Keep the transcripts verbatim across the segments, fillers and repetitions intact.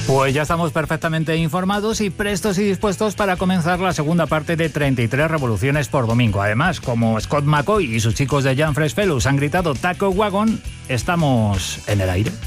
Pues ya estamos perfectamente informados y prestos y dispuestos para comenzar la segunda parte de treinta y tres revoluciones por domingo. Además, como Scott McCaughey y sus chicos de Young Fresh Fellows han gritado Taco Wagon, estamos en el aire.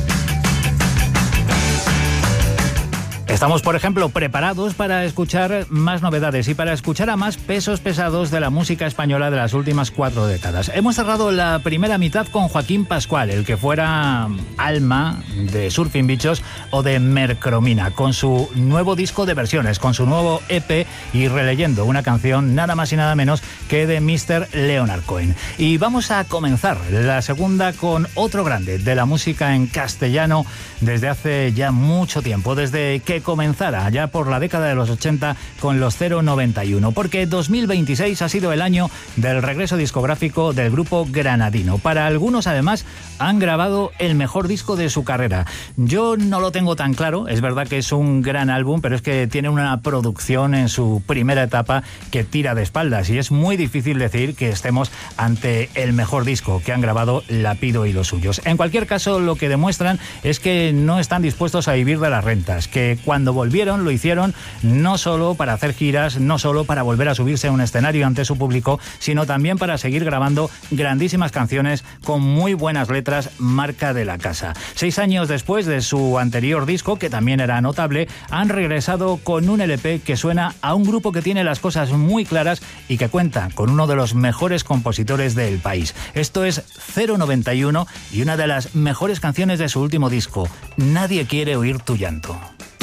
Estamos, por ejemplo, preparados para escuchar más novedades y para escuchar a más pesos pesados de la música española de las últimas cuatro décadas. Hemos cerrado la primera mitad con Joaquín Pascual, el que fuera alma de Surfing Bichos o de Mercromina, con su nuevo disco de versiones, con su nuevo E P y releyendo una canción nada más y nada menos que de mister Leonard Cohen. Y vamos a comenzar la segunda con otro grande de la música en castellano desde hace ya mucho tiempo, desde que comenzara allá por la década de los ochenta con los cero noventa y uno, porque dos mil veintiséis ha sido el año del regreso discográfico del grupo granadino. Para algunos, además, han grabado el mejor disco de su carrera. Yo no lo tengo tan claro, es verdad que es un gran álbum, pero es que tiene una producción en su primera etapa que tira de espaldas y es muy difícil decir que estemos ante el mejor disco que han grabado Lapido y los suyos. En cualquier caso, lo que demuestran es que no están dispuestos a vivir de las rentas, que cuando volvieron lo hicieron no solo para hacer giras, no solo para volver a subirse a un escenario ante su público, sino también para seguir grabando grandísimas canciones con muy buenas letras, marca de la casa. Seis años después de su anterior disco, que también era notable, han regresado con un L P que suena a un grupo que tiene las cosas muy claras y que cuenta con uno de los mejores compositores del país. Esto es cero noventa y uno y una de las mejores canciones de su último disco, Nadie quiere oír tu llanto.